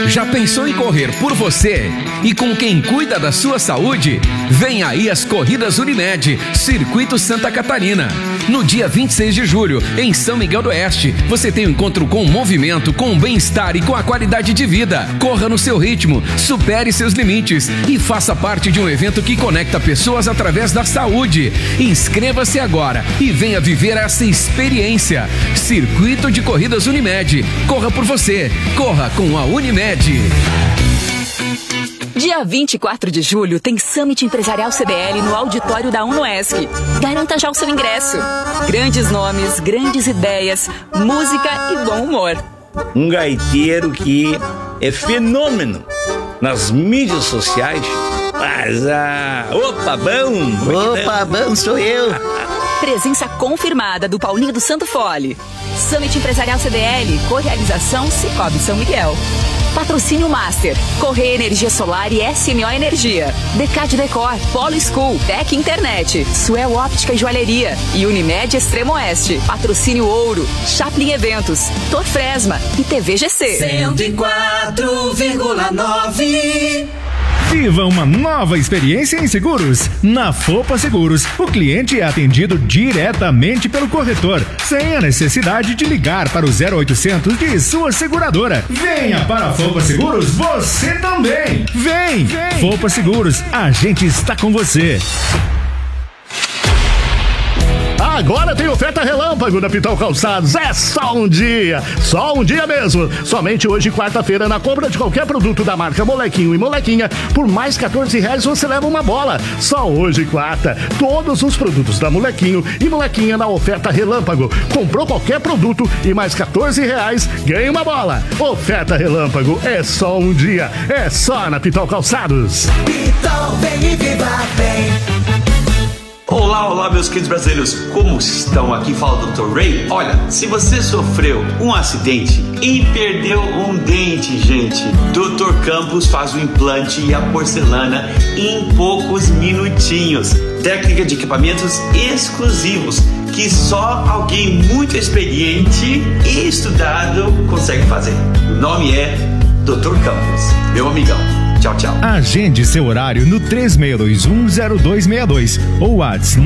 Já pensou em correr por você e com quem cuida da sua saúde? Vem aí as Corridas Unimed, Circuito Santa Catarina. No dia 26 de julho, em São Miguel do Oeste, você tem um encontro com o movimento, com o bem-estar e com a qualidade de vida. Corra no seu ritmo, supere seus limites e faça parte de um evento que conecta pessoas através da saúde. Inscreva-se agora e venha viver essa experiência. Circuito de Corridas Unimed. Corra por você. Corra com a Unimed. Dia 24 de julho tem Summit Empresarial CDL no auditório da UnoESC. Garanta já o seu ingresso. Grandes nomes, grandes ideias, música e bom humor. Um gaiteiro que é fenômeno nas mídias sociais. Mas, opa, bom, sou eu. Presença confirmada do Paulinho do Santo Fole. Summit Empresarial CDL, co-realização Cicobi São Miguel. Patrocínio Master, Correia Energia Solar e SMO Energia. Decade Decor, Polo School, Tec Internet, Suel Óptica e Joalheria e Unimed Extremo Oeste. Patrocínio Ouro, Chaplin Eventos, Torfresma e TVGC. 104,9. Viva uma nova experiência em seguros. Na Fopa Seguros, o cliente é atendido diretamente pelo corretor, sem a necessidade de ligar para o 0800 de sua seguradora. Venha para a Fopa Seguros, você também. Vem. Fopa Seguros, a gente está com você. Agora tem oferta relâmpago na Pitol Calçados. É só um dia mesmo. Somente hoje, quarta-feira, na compra de qualquer produto da marca Molequinho e Molequinha, por mais R$14 você leva uma bola. Só hoje, quarta. Todos os produtos da Molequinho e Molequinha na oferta relâmpago. Comprou qualquer produto e mais R$14, ganha uma bola. Oferta relâmpago é só um dia. É só na Pitol Calçados. Pitol, vem e viva bem. Olá, meus queridos brasileiros, como estão? Aqui fala o Dr. Ray. Olha, se você sofreu um acidente e perdeu um dente, gente, Dr. Campos faz o implante e a porcelana em poucos minutinhos. Técnica de equipamentos exclusivos que só alguém muito experiente e estudado consegue fazer. O nome é Dr. Campos, meu amigão. Tchau, tchau. Agende seu horário no 36210262 ou WhatsApp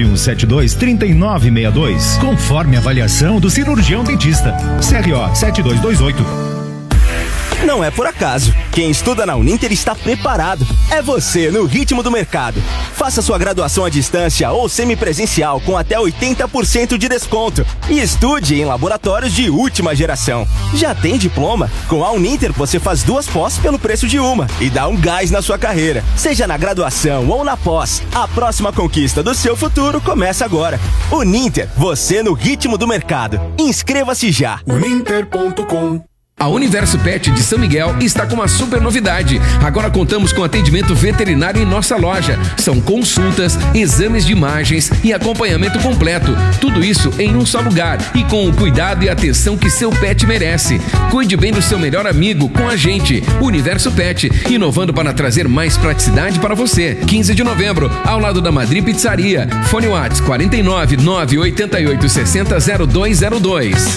991723962, conforme a avaliação do cirurgião dentista. CRO 7228. Não é por acaso. Quem estuda na Uninter está preparado. É você no ritmo do mercado. Faça sua graduação à distância ou semipresencial com até 80% de desconto. E estude em laboratórios de última geração. Já tem diploma? Com a Uninter você faz 2 pós pelo preço de uma e dá um gás na sua carreira. Seja na graduação ou na pós, a próxima conquista do seu futuro começa agora. Uninter, você no ritmo do mercado. Inscreva-se já. Uninter.com. A Universo Pet de São Miguel está com uma super novidade. Agora contamos com atendimento veterinário em nossa loja. São consultas, exames de imagens e acompanhamento completo. Tudo isso em um só lugar e com o cuidado e atenção que seu pet merece. Cuide bem do seu melhor amigo com a gente. Universo Pet, inovando para trazer mais praticidade para você. 15 de novembro, ao lado da Madrid Pizzaria. Fone WhatsApp 49 988 60 0202.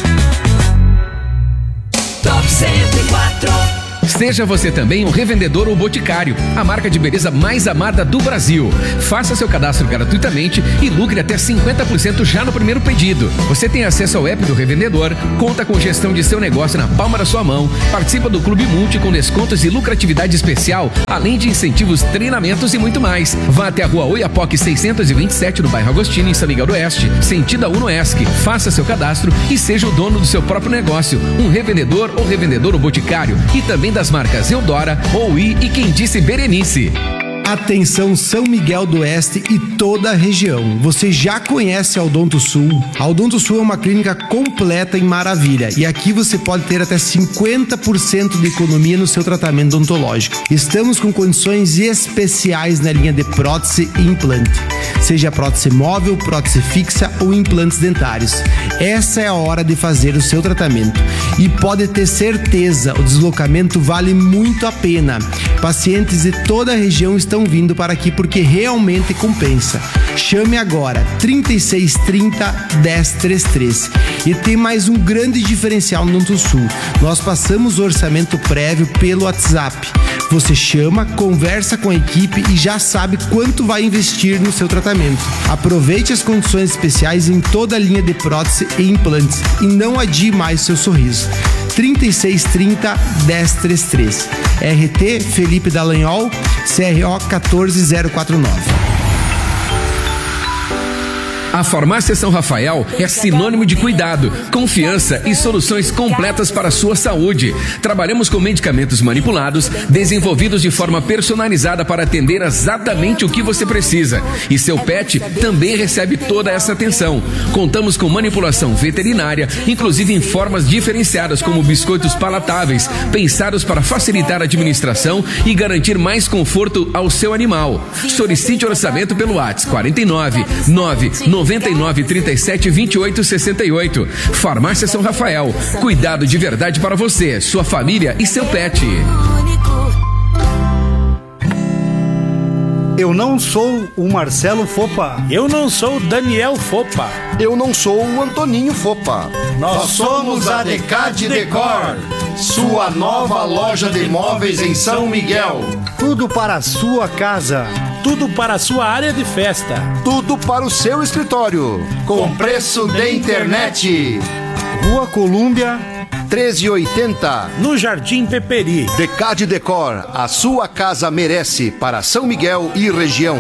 Top 104. Seja você também um revendedor ou boticário, a marca de beleza mais amada do Brasil. Faça seu cadastro gratuitamente e lucre até 50% já no primeiro pedido. Você tem acesso ao app do revendedor, conta com gestão de seu negócio na palma da sua mão, participa do Clube Multi com descontos e lucratividade especial, além de incentivos, treinamentos e muito mais. Vá até a Rua Oiapoque 627 no bairro Agostinho, em São Miguel do Oeste, sentido a UnoESC. Faça seu cadastro e seja o dono do seu próprio negócio, um revendedor ou boticário, e também das marcas Eudora, OI e Quem Disse Berenice. Atenção São Miguel do Oeste e toda a região. Você já conhece a Odonto Sul? A Odonto Sul é uma clínica completa em Maravilha e aqui você pode ter até 50% de economia no seu tratamento odontológico. Estamos com condições especiais na linha de prótese e implante, seja prótese móvel, prótese fixa ou implantes dentários. Essa é a hora de fazer o seu tratamento e pode ter certeza, o deslocamento vale muito a pena. Pacientes de toda a região estão estão vindo para aqui porque realmente compensa. Chame agora, 3630 1033. E tem mais um grande diferencial no Odonto Sul. Nós passamos o orçamento prévio pelo WhatsApp. Você chama, conversa com a equipe e já sabe quanto vai investir no seu tratamento. Aproveite as condições especiais em toda a linha de prótese e implantes e não adie mais seu sorriso. 3630 1033. RT Felipe Dallagnol, CRO 14049. A Farmácia São Rafael é sinônimo de cuidado, confiança e soluções completas para a sua saúde. Trabalhamos com medicamentos manipulados, desenvolvidos de forma personalizada para atender exatamente o que você precisa. E seu pet também recebe toda essa atenção. Contamos com manipulação veterinária, inclusive em formas diferenciadas, como biscoitos palatáveis, pensados para facilitar a administração e garantir mais conforto ao seu animal. Solicite orçamento pelo WhatsApp 49 99 37 28 68. Farmácia São Rafael. Cuidado de verdade para você, sua família e seu pet. Eu não sou o Marcelo Fopa. Eu não sou o Daniel Fopa. Eu não sou o Antoninho Fopa. Nós somos a Decade Decor, sua nova loja de móveis em São Miguel. Tudo para a sua casa. Tudo para a sua área de festa. Tudo para o seu escritório. Com preço de internet. Rua Colúmbia 1380. No Jardim Peperi. Decade Decor, a sua casa merece para São Miguel e região.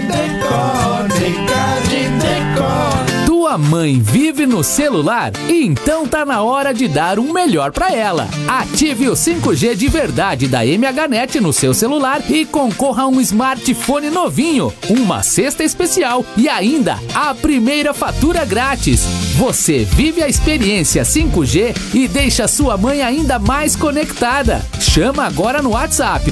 Decade Decor. Tua mãe vive no celular? Então tá na hora de dar um melhor pra ela. Ative o 5G de verdade da MHNet no seu celular e concorra a um smartphone novinho, uma cesta especial e ainda a primeira fatura grátis. Você vive a experiência 5G e deixa sua mãe ainda mais conectada. Chama agora no WhatsApp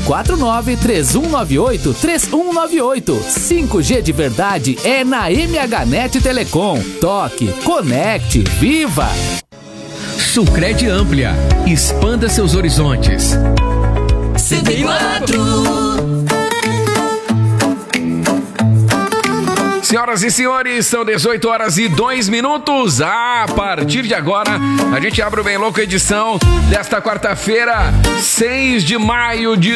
4931983198. 5G de verdade é na MHNet Telecom. Toque, conecte, viva! Sucred Amplia. Expanda seus horizontes. CD4. Senhoras e senhores, são 18 horas e 2 minutos. A partir de agora, a gente abre o Bem Louco edição desta quarta-feira, 6 de maio de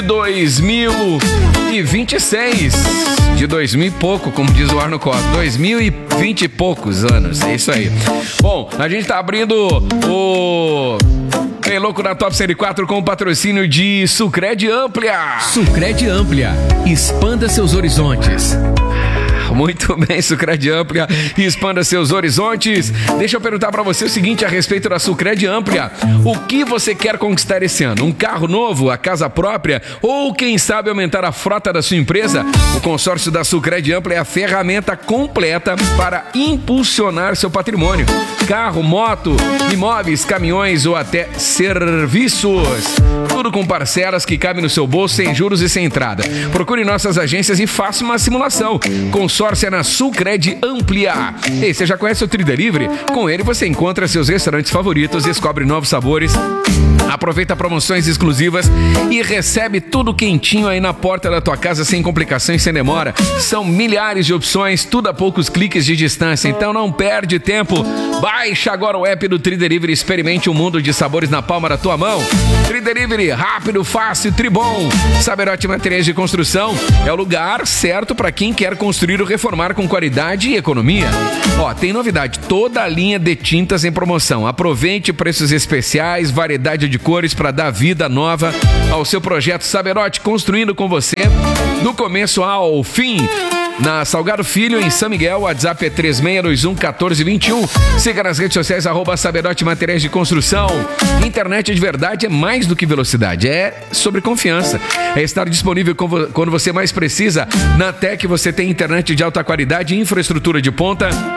2026. De 2000 e pouco, como diz o Arno Costa. 2020 e poucos anos, é isso aí. Bom, a gente tá abrindo o Bem Louco na Top 104 com o patrocínio de Sucred Amplia. Sucred Amplia. Expanda seus horizontes. Muito bem, Sucred Amplia, expanda seus horizontes. Deixa eu perguntar pra você o seguinte a respeito da Sucred Amplia. O que você quer conquistar esse ano? Um carro novo, a casa própria ou quem sabe aumentar a frota da sua empresa? O consórcio da Sucred Amplia é a ferramenta completa para impulsionar seu patrimônio. Carro, moto, imóveis, caminhões ou até serviços. Tudo com parcelas que cabem no seu bolso, sem juros e sem entrada. Procure nossas agências e faça uma simulação. Consórcio é na Sucred Amplia. E você já conhece o Tridelivery? Com ele você encontra seus restaurantes favoritos, descobre novos sabores, aproveita promoções exclusivas e recebe tudo quentinho aí na porta da tua casa sem complicações, sem demora. São milhares de opções, tudo a poucos cliques de distância, então não perde tempo. Baixa agora o app do Tridelivery e experimente um mundo de sabores na palma da tua mão. Tridelivery, rápido, fácil, tribom. Saberote Materiais de Construção é o lugar certo para quem quer construir ou reformar com qualidade e economia. Ó, tem novidade, toda a linha de tintas em promoção. Aproveite preços especiais, variedade de cores para dar vida nova ao seu projeto. Saberote, construindo com você do começo ao fim. Na Salgado Filho, em São Miguel, o WhatsApp é 3621-1421. Siga nas redes sociais, @Saberote Materiais de Construção. Internet de verdade é mais do que velocidade, é sobre confiança. É estar disponível quando você mais precisa. Na Tec você tem internet de alta qualidade e infraestrutura de ponta.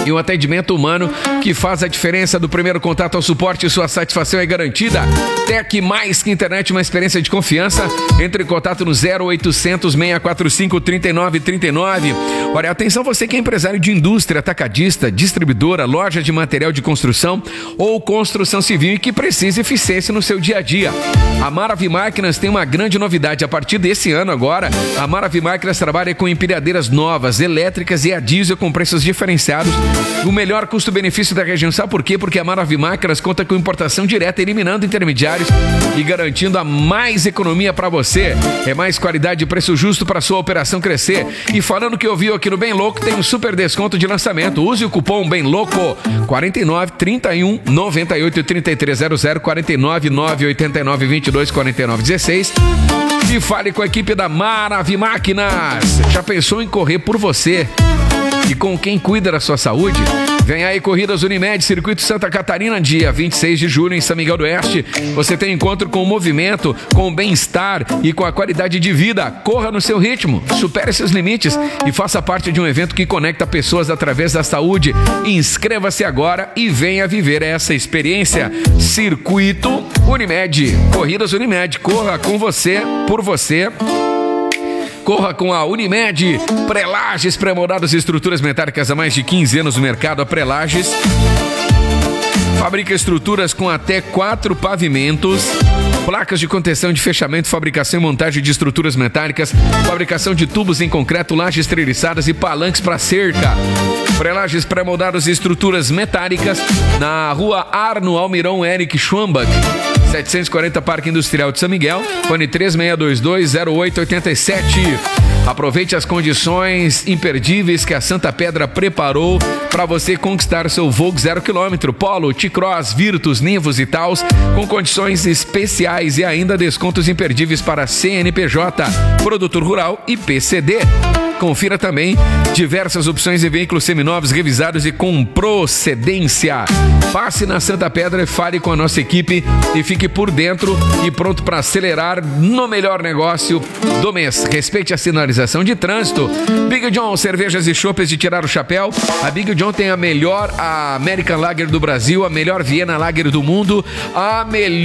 e um atendimento humano que faz a diferença do primeiro contato ao suporte. Sua satisfação é garantida. Tec Mais que Internet, uma experiência de confiança. Entre em contato no 0800 645 3939. Olha, atenção você que é empresário de indústria, atacadista, distribuidora, loja de material de construção ou construção civil e que precisa eficiência no seu dia a dia. A Maravi Máquinas tem uma grande novidade. A partir desse ano agora, a Maravi Máquinas trabalha com empilhadeiras novas, elétricas e a diesel com preços diferenciados. O melhor custo-benefício da região. Sabe por quê? Porque a Maravi Máquinas conta com importação direta, eliminando intermediários e garantindo a mais economia para você. É mais qualidade e preço justo para sua operação crescer. E falando que ouviu aqui no Bem Louco, tem um super desconto de lançamento. Use o cupom Bem Louco 49 31 98 3300 49 989 22 49 16 e fale com a equipe da Maravi Máquinas. Já pensou em correr por você e com quem cuida da sua saúde? Vem aí Corridas Unimed, Circuito Santa Catarina, dia 26 de julho em São Miguel do Oeste. Você tem encontro com o movimento, com o bem-estar e com a qualidade de vida. Corra no seu ritmo, supere seus limites e faça parte de um evento que conecta pessoas através da saúde. Inscreva-se agora e venha viver essa experiência. Circuito Unimed, Corridas Unimed, corra com você, por você. Corra com a Unimed. Prelages, pré-moldados e estruturas metálicas há mais de 15 anos no mercado. A Prelages fabrica estruturas com até 4 pavimentos, placas de contenção de fechamento, fabricação e montagem de estruturas metálicas, fabricação de tubos em concreto, lajes treliçadas e palanques para cerca. Prelages, pré-moldados e estruturas metálicas na rua Arno Almirão Eric Schwambach, 740 Parque Industrial de São Miguel, fone 3622-0887. Aproveite as condições imperdíveis que a Santa Pedra preparou para você conquistar seu Vogue 0 km, Polo, T-Cross, Virtus, Nivus e Taos, com condições especiais e ainda descontos imperdíveis para CNPJ, Produtor Rural e PCD. Confira também diversas opções de veículos seminovos revisados e com procedência. Passe na Santa Pedra e fale com a nossa equipe e fique por dentro e pronto para acelerar no melhor negócio do mês. Respeite a sinalização de trânsito. Big John, cervejas e chopes de tirar o chapéu. A Big John tem a melhor American Lager do Brasil, a melhor Viena Lager do mundo, a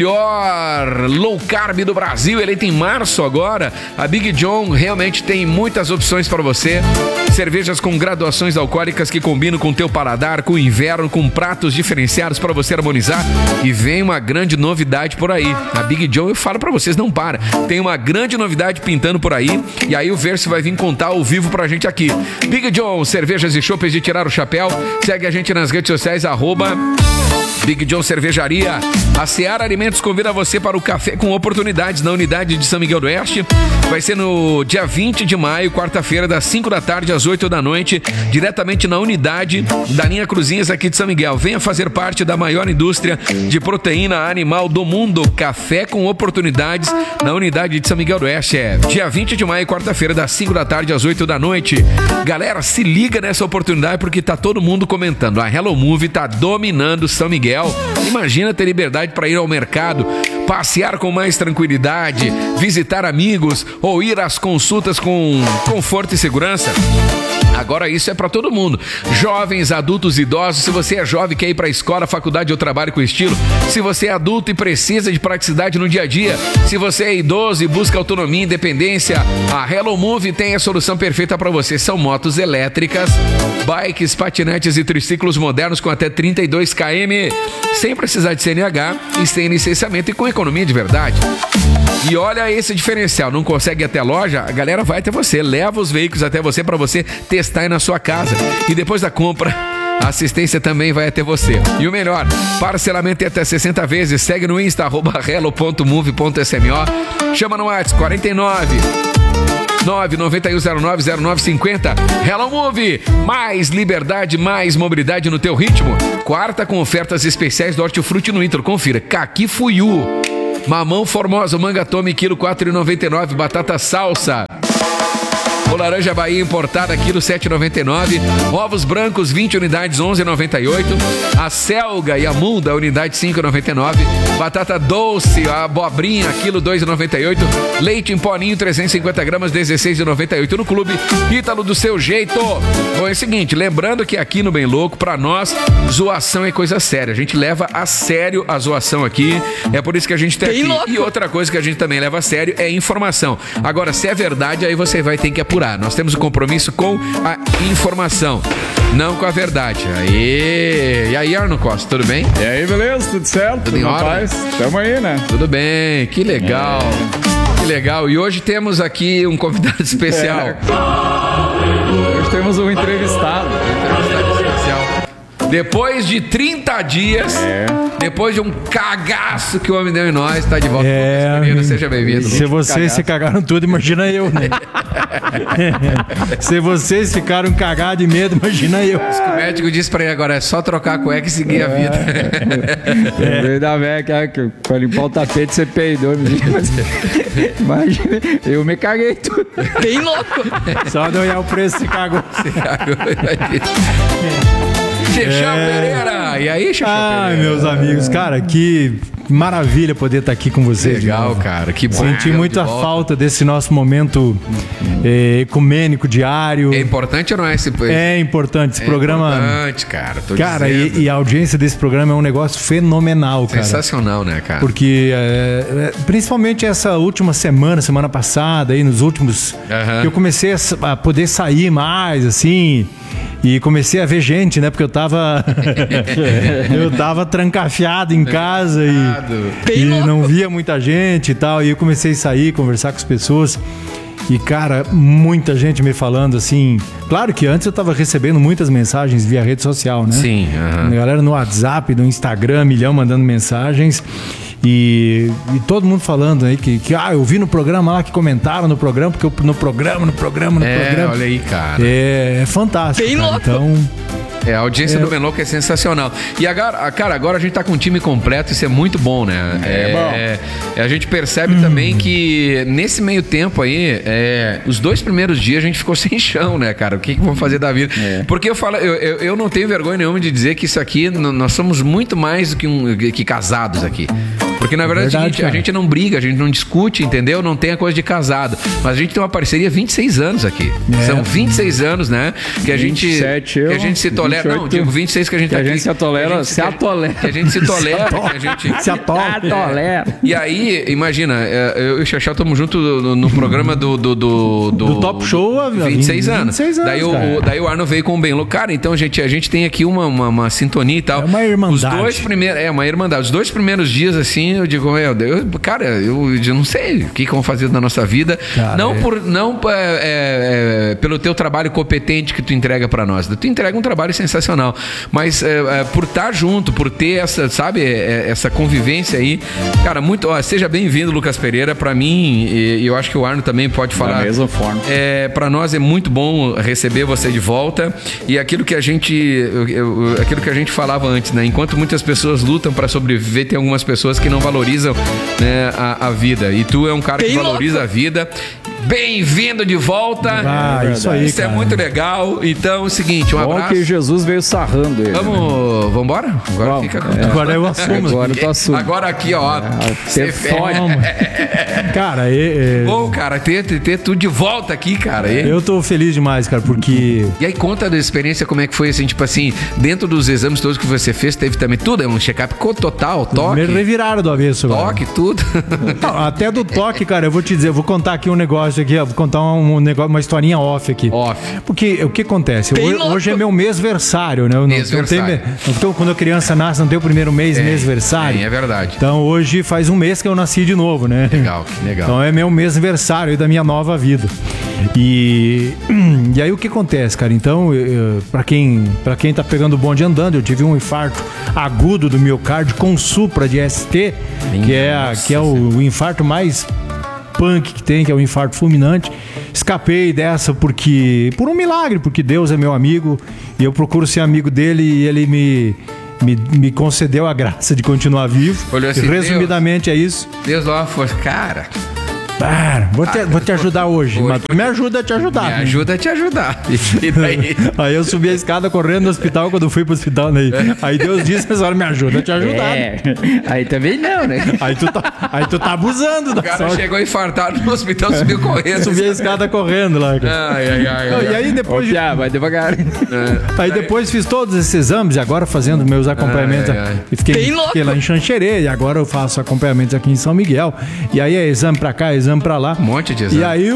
melhor low carb do Brasil, eleita em março agora. A Big John realmente tem muitas opções para você. Cervejas com graduações alcoólicas que combinam com o teu paladar, com o inverno, com pratos diferenciados para você harmonizar. E vem uma grande novidade por aí. A Big John, eu falo para vocês, não para. Tem uma grande novidade pintando por aí. E aí o Verso vai vir contar ao vivo pra gente aqui. Big John, cervejas e chopes de tirar o chapéu. Segue a gente nas redes sociais, @Big John Cervejaria. A Seara Alimentos convida você para o Café com Oportunidades na unidade de São Miguel do Oeste. Vai ser no dia 20 de maio, quarta-feira, das 5 da tarde às 8 da noite, diretamente na unidade da linha Cruzinhas aqui de São Miguel. Venha fazer parte da maior indústria de proteína animal do mundo. Café com Oportunidades na unidade de São Miguel do Oeste. É dia 20 de maio, quarta-feira, das 5 da tarde às 8 da noite. Galera, se liga nessa oportunidade porque tá todo mundo comentando. A Hello Move tá dominando São Miguel. Imagina ter liberdade para ir ao mercado, passear com mais tranquilidade, visitar amigos ou ir às consultas com conforto e segurança. Agora isso é para todo mundo. Jovens, adultos, idosos. Se você é jovem e quer ir para a escola, faculdade ou trabalho com estilo. Se você é adulto e precisa de praticidade no dia a dia. Se você é idoso e busca autonomia e independência, a Hello Move tem a solução perfeita para você. São motos elétricas, bikes, patinetes e triciclos modernos com até 32 km, sem precisar de CNH e sem licenciamento e com economia de verdade. E olha esse diferencial, não consegue ir até a loja? A galera vai até você, leva os veículos até você para você testar aí na sua casa. E depois da compra, a assistência também vai até você. E o melhor, parcelamento em até 60 vezes. Segue no Insta, @hello.move.smo. Chama no WhatsApp 49 991090950. Hello Move, mais liberdade, mais mobilidade no teu ritmo. Quarta com ofertas especiais do Hortifruti no Inter. Confira, Caqui Fuiu, mamão formosa, manga tome, quilo 4,99, batata salsa. O laranja Bahia importada, quilo 7,99. Ovos brancos, 20 unidades, 11,98. A selga e a munda, unidade 5,99. Batata doce, a abobrinha, quilo 2,98. Leite em poninho, 350 gramas, 16,98 no Clube Ítalo do seu jeito. Bom, é o seguinte, lembrando que aqui no Bem Louco, pra nós, zoação é coisa séria. A gente leva a sério a zoação aqui. É por isso que a gente tem aqui. Louco. E outra coisa que a gente também leva a sério é informação. Agora, se é verdade, aí você vai ter que apurar. Nós temos um compromisso com a informação, não com a verdade. Aê! E aí, Arno Costa, tudo bem? E aí, beleza? Tudo certo? Tudo em ordem? Tamo aí, né? Tudo bem, que legal. Que legal. E hoje temos aqui um convidado especial. Hoje temos um entrevistado. Especial. Depois de 30 dias, depois de um cagaço que o homem deu em nós, tá de volta. Seja bem-vindo. Se vocês se cagaram tudo, imagina eu, né? Se vocês ficaram cagados de medo, imagina eu. O médico disse pra ele agora, é só trocar a cueca e seguir a vida. Veio da velha que pra limpar o tapete você peidou. Imagina, eu me caguei tudo. Bem louco. Só de olhar o preço se cagou. Chechão Pereira! E aí, Chechão Pereira? Ai, meus amigos, cara, que maravilha poder estar aqui com vocês. Legal, cara, que bom. Senti muita falta desse nosso momento ecumênico diário. É importante ou não é esse? É importante, esse programa. É importante, cara. Cara, e a audiência desse programa é um negócio fenomenal, cara. Sensacional, né, cara? Porque, principalmente essa última semana passada, aí nos últimos, que eu comecei a poder sair mais, assim. E comecei a ver gente, né? Porque eu tava trancafiado em casa e não via muita gente e tal. E eu comecei a sair, conversar com as pessoas. E, cara, muita gente me falando assim... Claro que antes eu tava recebendo muitas mensagens via rede social, né? Sim. A galera no WhatsApp, no Instagram, milhão mandando mensagens. E todo mundo falando aí que eu vi no programa lá, que comentaram no programa, porque no programa. Olha aí, cara. É fantástico. Bem louco. Então... a audiência do Bem Louco é sensacional. E agora, cara, agora a gente tá com um time completo, isso é muito bom, né? A gente percebe também que nesse meio tempo aí, os 2 primeiros dias a gente ficou sem chão, né, cara? O que vamos fazer da vida? Porque eu não tenho vergonha nenhuma de dizer que isso aqui, nós somos muito mais do que casados aqui. Porque, na verdade, é o seguinte, a gente não briga, a gente não discute, entendeu? Não tem a coisa de casado. Mas a gente tem uma parceria há 26 anos aqui. São 26 anos, né? Que a gente, 27, que a gente se tolera. 28, não, digo 26 que a gente tá aqui. A gente se atolera, que a gente se tolera, que a gente se atolera. E aí, imagina, eu e o Xaxá estamos juntos no programa do Top Show há 26 anos. Daí o Arno veio com o Bem Louco. Cara, então a gente tem aqui uma sintonia e tal. É uma irmandade. Uma irmandade. Os 2 primeiros dias, assim, eu digo, meu Deus, cara, eu não sei o que vamos fazer da nossa vida. Cara, pelo teu trabalho competente que tu entrega pra nós. Tu entrega um trabalho sensacional. Mas por estar junto, por ter essa, sabe, essa convivência aí, cara, muito. Seja bem-vindo, Lucas Pereira. Pra mim, e eu acho que o Arno também pode falar. Da mesma forma. Pra nós é muito bom receber você de volta. E aquilo que a gente falava antes, né? Enquanto muitas pessoas lutam pra sobreviver, tem algumas pessoas que não valorizam, né, a vida. E tu é um cara que valoriza a vida. Bem-vindo de volta. Isso aí, isso é muito legal. Então é o seguinte, um abraço. Que Jesus veio sarrando ele. Vamos embora? Agora fica com agora eu assumo. Agora eu tô assumo. Agora aqui, ó. Cara, bom, cara, ter tudo de volta aqui, cara. Eu tô feliz demais, cara, porque... E aí, conta da experiência, como é que foi, assim, tipo assim, dentro dos exames todos que você fez, teve também tudo, é um check-up total, toque. Me reviraram do avesso, toque, cara. Tudo. Não, até do toque, cara, eu vou te dizer, eu vou contar aqui um negócio aqui, vou contar uma historinha off aqui. Porque o que acontece? Hoje é meu mêsversário, né? Então, quando a criança nasce, não tem o primeiro mêsversário. É verdade. Então, hoje faz um mês que eu nasci de novo, né? Legal. Então, é meu mêsversário da minha nova vida. E aí, o que acontece, cara? Então, pra quem tá pegando o bonde andando, eu tive um infarto agudo do miocárdio com supra de ST, que é o infarto mais punk que tem, que é o infarto fulminante. Escapei dessa por um milagre, porque Deus é meu amigo e eu procuro ser amigo dele e ele me concedeu a graça de continuar vivo. Olhou assim, resumidamente, é isso. Deus lá foi, cara. Vou te ajudar hoje, mas tu me ajuda a te ajudar. Me ajuda a te ajudar. E daí? Aí eu subi a escada correndo no hospital quando fui pro hospital, né? Aí Deus disse, mas olha, me ajuda a te ajudar. Aí também não, né? Aí tu tá abusando da sorte. O cara sorte. chegou infartado no hospital, subiu correndo. Subi a escada correndo lá. Ai. E aí depois... vai devagar. Aí depois fiz todos esses exames e agora fazendo meus acompanhamentos. E fiquei lá em Xanxerê e agora eu faço acompanhamentos aqui em São Miguel. E aí é exame pra cá, exame pra lá. Um monte de exame. E aí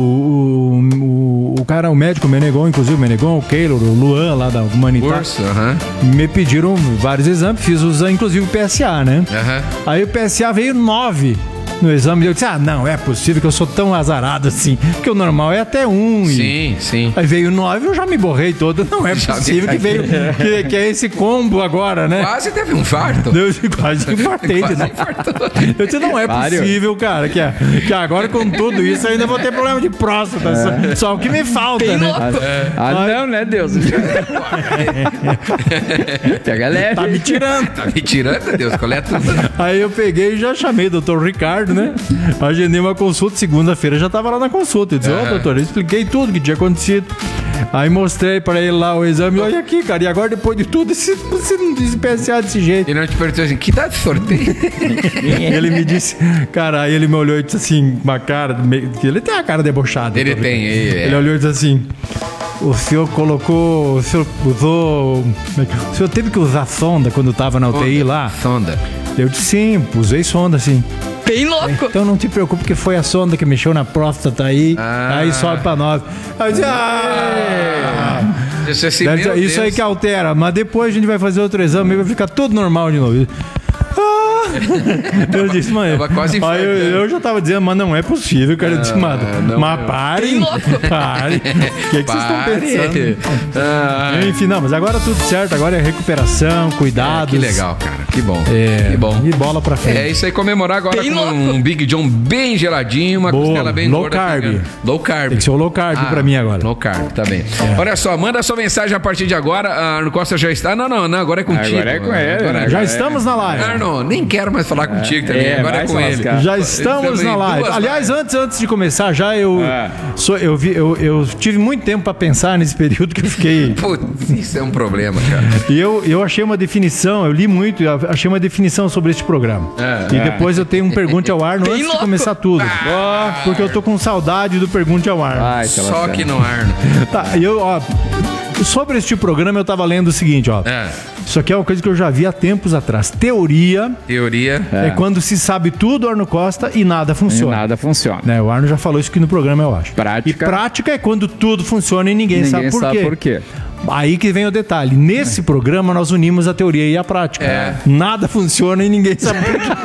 o cara, o médico, o Menegon, inclusive o Menegon, o Keylor, o Luan lá da Humanitas, me pediram vários exames, fiz inclusive o PSA, né? Aí o PSA veio 9 no exame e eu disse, não é possível que eu sou tão azarado assim, porque o normal é até 1. Sim. Aí veio 9, eu já me borrei todo, não é possível que veio, que é esse combo agora, né? Quase teve um infarto. Quase infartei. Eu disse, não é possível, cara, que agora com tudo isso eu ainda vou ter problema de próstata, só o que me falta, né? Não, né, Deus? Pega leve. Tá me tirando. Tá me tirando, Deus, coleta tudo. Aí eu peguei e já chamei o Dr. Ricardo, né? Agendei uma consulta, segunda-feira já tava lá na consulta. Eu disse, doutor, eu expliquei tudo que tinha acontecido. Aí mostrei pra ele lá o exame, olha aqui, cara, e agora depois de tudo, esse PSA desse jeito. E não te perguntou assim, que dá de sorteio? Ele me disse, cara, aí ele me olhou e disse assim, uma cara, ele tem a cara debochada. Ele tem, Ele olhou e disse assim, o senhor colocou, o senhor usou, o senhor teve que usar sonda quando tava na UTI lá? Sonda. Eu disse, sim, usei sonda, sim. Bem louco. Então não te preocupe que foi a sonda que mexeu na próstata aí, aí sobe pra 9. Aí eu disse, isso aí que altera, mas depois a gente vai fazer outro exame e vai ficar tudo normal de novo. Eu disse, mãe. Aí eu já tava dizendo, mas não é possível, cara. Eu disse, mas parem. Parem. O que vocês estão pensando? Enfim, não, mas agora tudo certo. Agora é recuperação, cuidados. Que legal, cara. Que bom. Que bom. E bola pra frente. É isso aí, comemorar agora com um Big John bem geladinho, uma costela bem low gorda. Carb. Low carb. Tem que ser o low carb pra mim agora. Low carb, tá bem. Olha só, manda sua mensagem a partir de agora. A Arno Costa já está. Não, agora é contigo. Agora é com ele. Já estamos na live. Arno, nem quero mais falar contigo também. Agora é com ele. Já estamos na live. Aliás, antes de começar, eu tive muito tempo pra pensar nesse período que eu fiquei. Putz, isso é um problema, cara. E eu achei uma definição, eu li muito, achei uma definição sobre este programa. E depois eu tenho um Pergunte ao Arno antes de começar tudo. Porque eu tô com saudade do Pergunte ao Arno. Só que no Arno. Tá, sobre este programa eu tava lendo o seguinte, Isso aqui é uma coisa que eu já vi há tempos atrás. Teoria é quando se sabe tudo, Arno Costa, e nada funciona. Né? O Arno já falou isso aqui no programa, eu acho. E prática é quando tudo funciona e ninguém sabe por quê. Aí que vem o detalhe. Nesse programa nós unimos a teoria e a prática. Nada funciona e ninguém sabe por quê.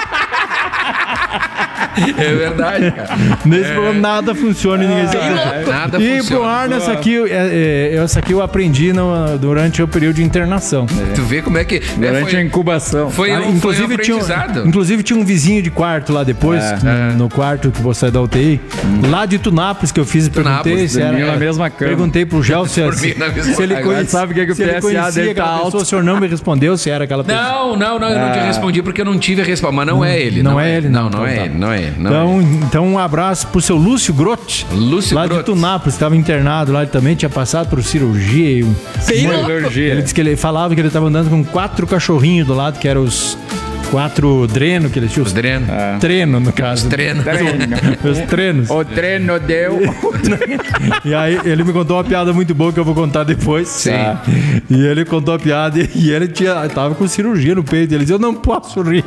É verdade, cara. Nesse programa nada funciona e ninguém sabe. Nada e funciona. Pro Arno, essa aqui eu aprendi durante o período de internação. Tu vê como é que... Durante a incubação. Inclusive tinha um vizinho de quarto lá depois, no quarto que você é da UTI, lá de Tunápolis, que eu fiz e perguntei se era... na mesma cama. Perguntei pro Gel se ele conhecia. Sabe o que o PSA dele tá alto. O senhor não me respondeu se era aquela pessoa. Não, eu não te respondi porque eu não tive a resposta. Mas não é ele. Não é ele? Não é ele. Então um abraço pro seu Lúcio Grotti, lá de Tunápolis, estava internado lá, ele também tinha passado por cirurgia. Ele disse que ele falava que ele estava andando com 4 cachorrinhos do lado, que eram os 4 drenos que eles tinham. Os drenos. Treino, no caso. Os treinos. Os treinos. O treino deu. E aí ele me contou uma piada muito boa que eu vou contar depois. Sim. E ele contou a piada e ele tava com cirurgia no peito. Ele disse, eu não posso rir.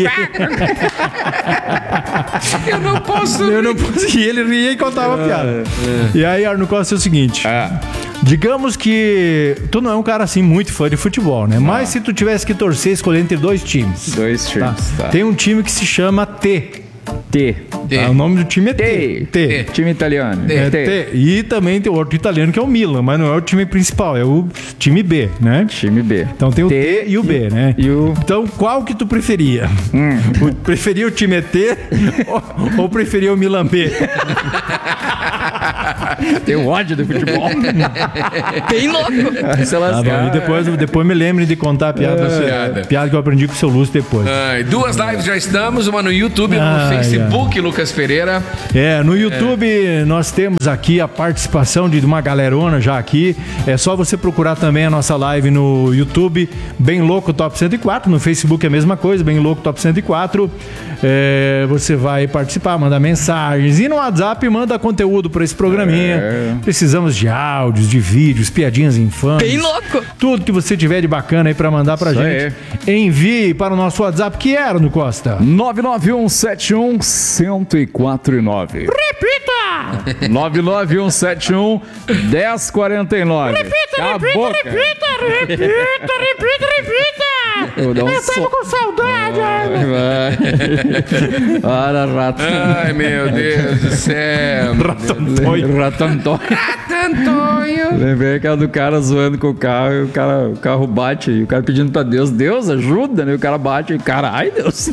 Eu não posso rir. E ele ria e contava a piada. E aí, Arno Costa, é o seguinte. Digamos que tu não é um cara assim muito fã de futebol, né? Mas se tu tivesse que torcer, escolher entre 2 times. 2 times, tá. Tem um time que se chama T. Tá, o nome do time é T. Time italiano. T. E também tem o outro italiano que é o Milan, mas não é o time principal, é o time B, né? Time B. Então tem o T e o B, né? Então qual que tu preferia? Preferia o time T ou preferia o Milan B? Tem um ódio do futebol. Bem louco. E depois me lembre de contar a piada que eu aprendi com o seu Lúcio depois. 2 lives já estamos, uma no YouTube e no Facebook. Facebook, Lucas Pereira. No YouTube nós temos aqui a participação de uma galerona já aqui. É só você procurar também a nossa live no YouTube, Bem Louco Top 104. No Facebook é a mesma coisa, Bem Louco Top 104. Você vai participar, mandar mensagens. E no WhatsApp manda conteúdo para esse programinha. Precisamos de áudios, de vídeos, piadinhas infames. Bem louco! Tudo que você tiver de bacana aí para mandar pra gente. Envie para o nosso WhatsApp, que era no Costa. 99171-1049. Repita! 99171-1049. Repita! Eu tava com saudade. Para, rato. Ai, meu Deus do céu. Rato Antônio. Lembrei aquela do cara zoando com o carro e o carro bate e o cara pedindo pra Deus ajuda, né? O cara bate e caralho, Deus.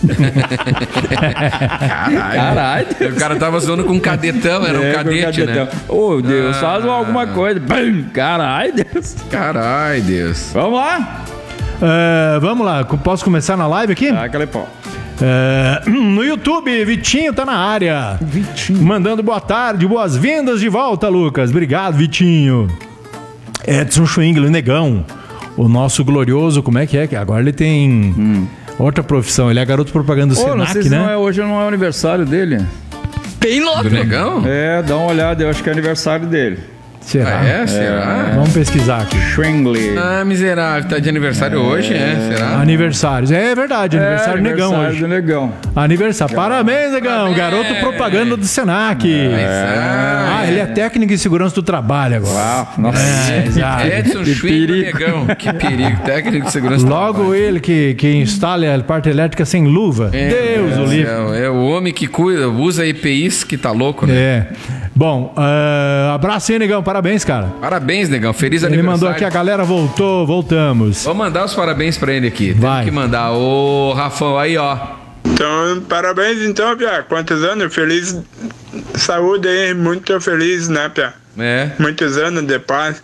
Caralho. O cara tava zoando com um cadetão, era um cadete, né? Ô, Deus, faz alguma coisa. Caralho, Deus. Caralho, Deus. Vamos lá? Vamos lá, posso começar na live aqui? Aquele pau. No YouTube, Vitinho tá na área. Vitinho. Mandando boa tarde, boas-vindas de volta, Lucas. Obrigado, Vitinho. Edson Schwingler, Negão. O nosso glorioso, como é que é? Agora ele tem outra profissão. Ele é garoto propaganda do Senac, não sei se né? hoje não é o aniversário dele. Bem louco. Do Negão? Dá uma olhada, eu acho que é aniversário dele. Será? Será? Vamos pesquisar aqui. Schwingler. Miserável. Tá de aniversário hoje, Será? Aniversários. É verdade, aniversário do Negão aniversário hoje. do Negão. Aniversário. Parabéns, Negão. Garoto propaganda do Senac. Ele é técnico em segurança do trabalho agora. Uau, nossa. Edson Schwingler, Negão. Que perigo. Técnico de segurança do trabalho. Logo ele que instala a parte elétrica sem luva. Deus o livre. É o homem que cuida, usa EPIs que tá louco, né? Bom, abraço aí, Negão. Parabéns, cara. Parabéns, Negão. Feliz Ele aniversário. mandou aqui, a galera voltamos. Vamos mandar os parabéns pra ele aqui. Vai. Tem que mandar. Ô, Rafão, aí, ó. Então, parabéns então, Pia. Quantos anos? Feliz saúde aí. Muito feliz, né, Pia? Muitos anos de paz.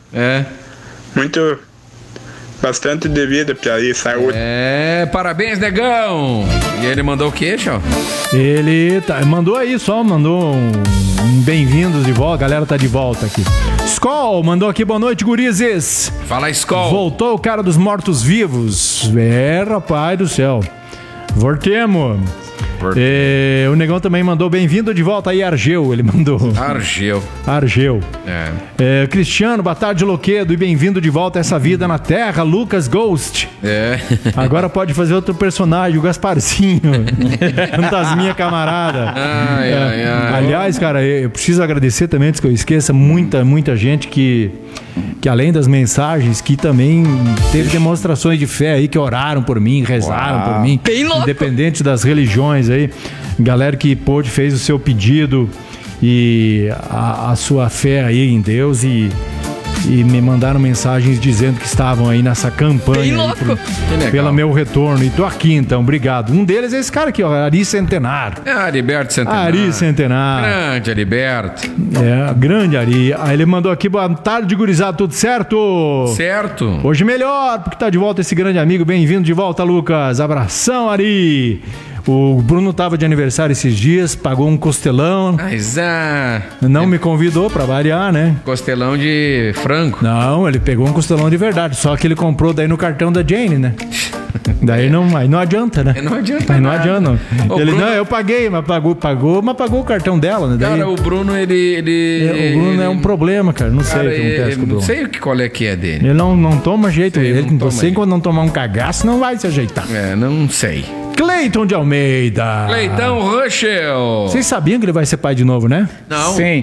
Bastante de vida, Pia. E saúde. Parabéns, Negão. E ele mandou o quê, Chão? Ele mandou aí só, mandou um bem-vindos de volta. A galera tá de volta aqui. Skol mandou aqui, boa noite, gurizes. Fala, Skol. Voltou o cara dos mortos-vivos. Rapaz do céu. Voltemos. O Negão também mandou bem-vindo de volta aí, Argeu. Ele mandou. Argeu. Cristiano, boa tarde, Loquedo. E bem-vindo de volta a essa vida na Terra, Lucas Ghost. Agora pode fazer outro personagem, o Gasparzinho. Fantasminha camarada. Aliás, cara, eu preciso agradecer também, antes que eu esqueça, muita gente que além das mensagens, que também teve demonstrações de fé aí, que oraram por mim, rezaram por mim. Independente das religiões aí. Galera que pôde, fez o seu pedido e a sua fé aí em Deus e me mandaram mensagens dizendo que estavam aí nessa campanha aí pelo meu retorno. E tô aqui então, obrigado. Um deles é esse cara aqui, ó, Ari Centenário. Ariberto Centenário. Ari Centenário. Grande Ariberto. Grande Ari. Aí ele mandou aqui, boa tarde, gurizada, tudo certo? Certo. Hoje melhor, porque tá de volta esse grande amigo. Bem-vindo de volta, Lucas. Abração, Ari. O Bruno tava de aniversário esses dias, pagou um costelão. Não me convidou pra variar, né? Costelão de frango. Não, ele pegou um costelão de verdade, só que ele comprou daí no cartão da Jane, né? Daí aí não adianta, né? Não adianta. Aí não adianta. Ele, Bruno... não, eu paguei, mas pagou o cartão dela, né? Daí... Cara, o Bruno, ele... O Bruno é um problema, cara. Não sei o que acontece com o Bruno. Não sei qual é que é dele. Ele não toma jeito. Você, quando não tomar um cagaço, não vai se ajeitar. Não sei. Cleiton de Almeida. Cleitão Ruschel. Vocês sabiam que ele vai ser pai de novo, né? Não. Sim.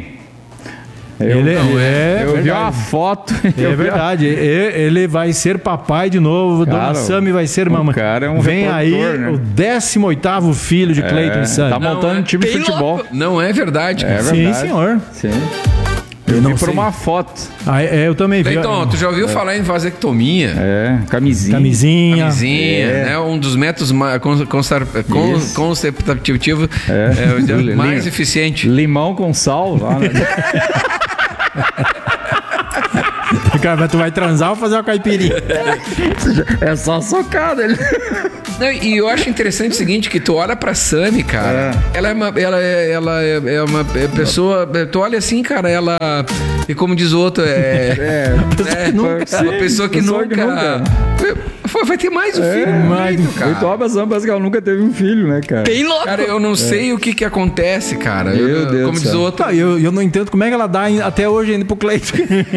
Eu vi uma foto. É verdade. Ele vai ser papai de novo. Dona Sami vai ser mamãe. Cara é um Vem aí, né? o 18º filho de Cleiton e Sami. Tá montando um time de futebol. Não é verdade. Sim, senhor. Sim. Eu vi por uma foto. Eu também vi. Cleiton, tu já ouviu falar em vasectomia? Camisinha. Né? Um dos métodos conceptativos mais eficiente. Limão com sal lá, né? Cara, mas tu vai transar ou fazer uma caipirinha? É só socada ele. Não, e eu acho interessante o seguinte, que tu olha pra Sami, cara, ela é uma pessoa, tu olha assim, cara, ela, e como diz o outro, uma pessoa que nunca vai ter mais um filho, cara. Tu olha pra Sami, parece que ela nunca teve um filho, né, cara? Bem louco. Cara, eu não sei o que acontece, cara. Meu Deus como diz o outro. Tá, eu não entendo como é que ela dá até hoje ainda pro Cleiton.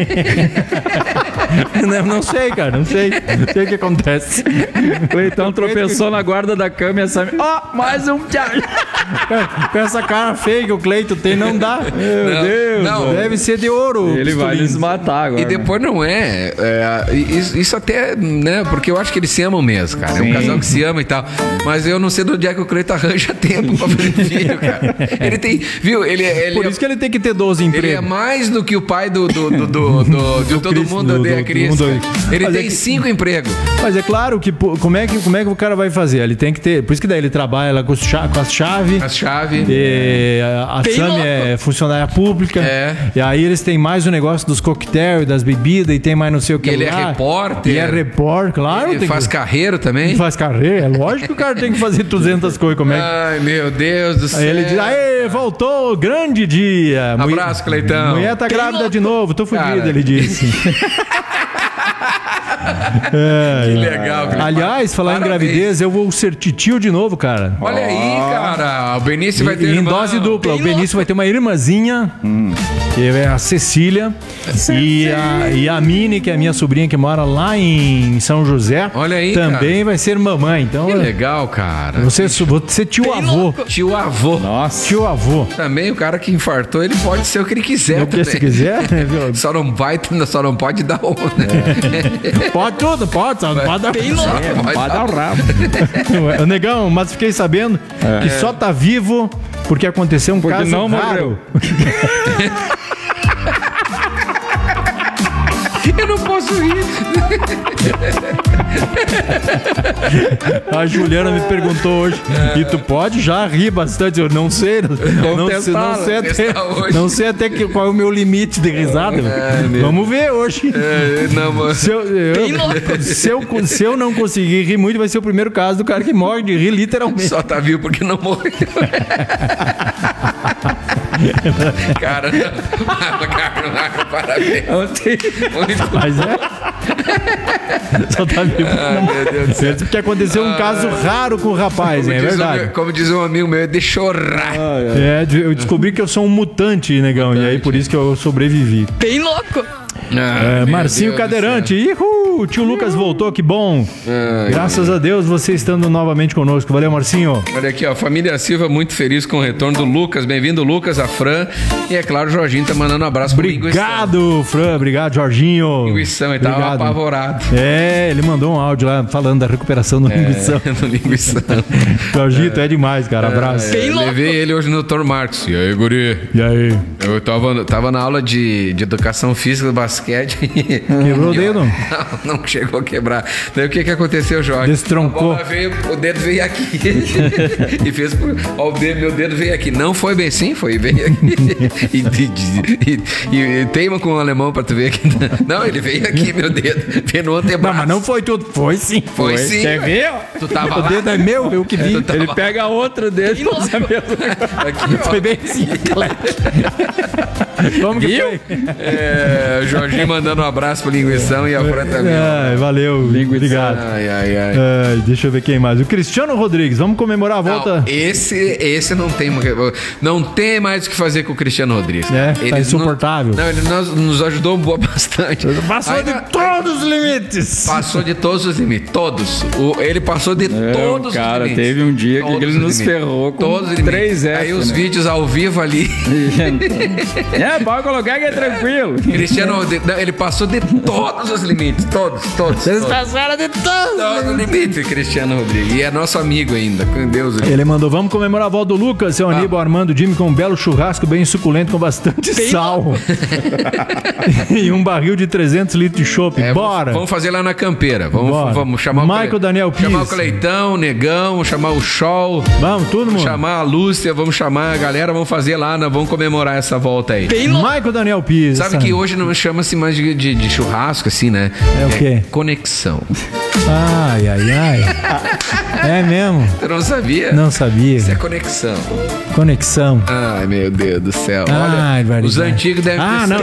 Não sei, cara, não sei o que acontece. Cleitão tropeçou na guarda da cama e a Sami, mais um Charlie. Com essa cara feia que o Cleiton tem, não dá. Meu Deus, não. Deve ser de ouro. Ele vai nos matar agora. E depois não isso até, né, porque eu acho que eles se amam mesmo, cara. Sim. É um casal que se ama e tal. Mas eu não sei de onde é que o Cleiton arranja tempo pra fazer filho, cara. Ele tem, viu? Por isso que ele tem que ter 12 empregos. Ele é mais do que o pai de todo mundo odeia Cristo. Ele tem 5 empregos. Mas é claro que como é que o cara vai fazer? Ele tem que ter. Por isso que daí ele trabalha lá com as chaves. As chaves. A Sami é funcionária pública. E aí eles têm mais o negócio dos coquetéis, das bebidas, e tem mais não sei o que. Ele é repórter. E é repórter, claro. Ele faz carreiro também. Faz carreira. É lógico que o cara tem que fazer 200 coisas. Como é que... Ai, meu Deus do céu. Aí ele diz: aê, voltou, grande dia. Abraço, Cleitão. Mulher tá grávida de novo, tô fudido, ele disse. Que legal. Aliás, falar em gravidez, eu vou ser titio de novo, cara. Olha aí, cara. O Benício vai ter em dose dupla. O Benício vai ter uma irmãzinha, que é a Cecília, e a Mini, que é a minha sobrinha que mora lá em São José. Olha aí, também cara. Vai ser mamãe. Então, que legal, cara. Você ser tio-avô. Tio-avô. Nossa. Tio-avô. Também o cara que infartou, ele pode ser o que ele quiser. Se quiser, né, viu? Só não pode dar onda. Pode tudo, pode dar pode dar o rabo. Negão, mas fiquei sabendo que só tá vivo porque aconteceu um caso não raro. Eu não posso rir. A Juliana me perguntou hoje, e tu pode já rir bastante? Eu não sei. Não sei até qual é o meu limite de risada. Vamos ver hoje. Se eu não conseguir rir muito, vai ser o primeiro caso do cara que morre de rir, literalmente. Só tá vivo porque não morreu. Cara, parabéns. Mas só tá vivo. Meu Deus do céu. Porque aconteceu um caso raro com o rapaz, é verdade. Como diz um amigo meu, de chorar. Eu descobri que eu sou um mutante, negão. E aí por isso que eu sobrevivi. Bem louco. Marcinho Cadeirante. O tio Lucas voltou, que bom. Graças a Deus você estando novamente conosco. Valeu, Marcinho. Olha aqui, ó, família Silva muito feliz com o retorno do Lucas. Bem-vindo, Lucas, a Fran. E é claro, o Jorginho tá mandando um abraço pro Obrigado, Fran. Obrigado, Jorginho. Linguição, ele tava apavorado. Ele mandou um áudio lá falando da recuperação do linguição. Do linguição. Jorginho, tu é demais, cara. Abraço. Levei ele hoje no Dr. Marcos. E aí, guri? E aí? Eu tava na aula de educação física do basquete. Quebrou o dedo? Não chegou a quebrar. Daí o que aconteceu, Jorge? Destroncou. O dedo veio aqui. E fez. Ó, meu dedo veio aqui. Não foi bem assim, foi bem aqui. E teima com o alemão pra tu ver aqui. Não, ele veio aqui, meu dedo. Veio no antebraço. Não, mas não foi tudo. Foi sim. Foi sim. Quer ver? Tu tava o dedo é meu, eu que vi. Ele pega outro dedo. Aqui, foi bem assim. Como que foi? Jorginho mandando um abraço pro Linguição e a Fran também. Valeu, obrigado. Deixa eu ver quem mais. O Cristiano Rodrigues, vamos comemorar a volta? Não, esse não tem mais o que fazer com o Cristiano Rodrigues. Tá insuportável. Ele nos ajudou bastante. Passou de todos os limites. Passou de todos os limites, todos. Ele passou de todos os limites. Cara, teve um dia que ele nos ferrou com todos os 3 F. Aí os vídeos ao vivo ali. Pode colocar que é tranquilo. Cristiano Rodrigues, ele passou de todos os limites. Todos. Vocês passaram de todos os limites, Cristiano Rodrigues. E é nosso amigo ainda, com Deus. Ele mandou: vamos comemorar a volta do Lucas, seu Aníbal Armando Jimmy, com um belo churrasco bem suculento, com bastante sal. E um barril de 300 litros de chopp. Bora! Vamos fazer lá na campeira. Vamos chamar Michael Daniel Pires. Chamar o Cleitão, o Negão, chamar o Show. Vamos, todo mundo. Chamar a Lúcia, vamos chamar a galera, vamos fazer lá, vamos comemorar essa volta aí. bem louco. Michael Daniel Pisa. Sabe que hoje não chama-se mais de churrasco, assim, né? É o quê? Conexão. Ai. É mesmo? Tu não sabia? Não sabia. Isso é conexão. Conexão. Ai, meu Deus do céu. Ai, olha, os antigos devem ter